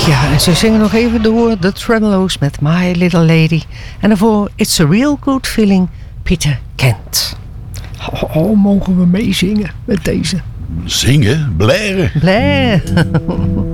Ja, en ze zingen nog even door de Tremelo's met My Little Lady. En daarvoor It's a Real Good Feeling, Peter Kent. Oh, mogen we meezingen met deze? Zingen? Blaren? Blij.